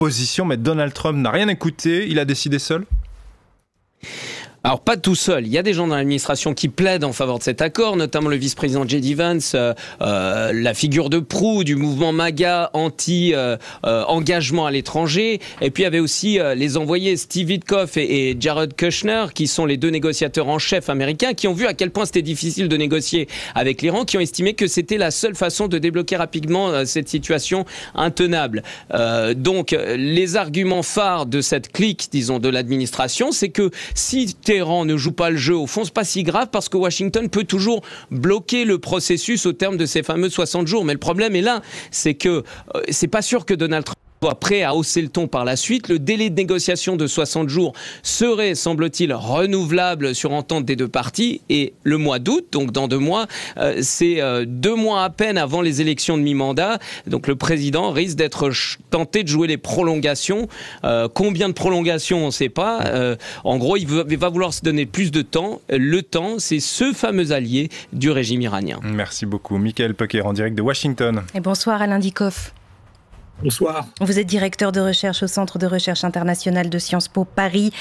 Position, mais Donald Trump n'a rien écouté, il a décidé seul? Alors pas tout seul, il y a des gens dans l'administration qui plaident en faveur de cet accord, notamment le vice-président J.D. Vance, la figure de proue du mouvement MAGA anti-engagement à l'étranger, et puis il y avait aussi les envoyés Steve Witkoff et Jared Kushner, qui sont les deux négociateurs en chef américains, qui ont vu à quel point c'était difficile de négocier avec l'Iran, qui ont estimé que c'était la seule façon de débloquer rapidement cette situation intenable. Donc les arguments phares de cette clique, disons, de l'administration, c'est que si Téhéran ne joue pas le jeu, au fond, c'est pas si grave parce que Washington peut toujours bloquer le processus au terme de ces fameux 60 jours. Mais le problème est là, c'est que c'est pas sûr que Donald Trump soit prêt à hausser le ton par la suite. Le délai de négociation de 60 jours serait, semble-t-il, renouvelable sur entente des deux parties. Et le mois d'août, donc dans 2 mois, c'est 2 mois à peine avant les élections de mi-mandat. Donc le président risque d'être tenté de jouer les prolongations. Combien de prolongations, on ne sait pas. En gros, il va vouloir se donner plus de temps. Le temps, c'est ce fameux allié du régime iranien. Merci beaucoup. Mickaël Peucker en direct de Washington. Et bonsoir Alain Dikoff. Bonsoir. Vous êtes directeur de recherche au Centre de recherche internationale de Sciences Po Paris.